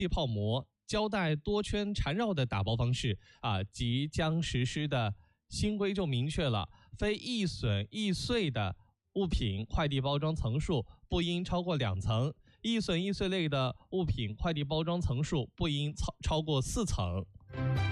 气泡膜、胶带多圈缠绕的打包方式即将实施的新规就明确了，非易损易碎的物品快递包装层数不应超过2层，易损易碎类的物品快递包装层数不应超过4层。